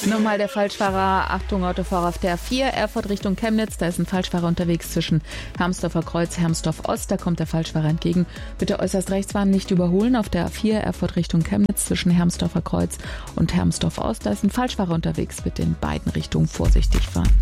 Nochmal der Falschfahrer. Achtung, Autofahrer auf der A4, Erfurt Richtung Chemnitz. Da ist ein Falschfahrer unterwegs zwischen Hermsdorfer Kreuz, Hermsdorf Ost. Da kommt der Falschfahrer entgegen. Bitte äußerst rechts fahren, nicht überholen. Auf der A4, Erfurt Richtung Chemnitz zwischen Hermsdorfer Kreuz und Hermsdorf Ost. Da ist ein Falschfahrer unterwegs. Bitte in beiden Richtungen vorsichtig fahren.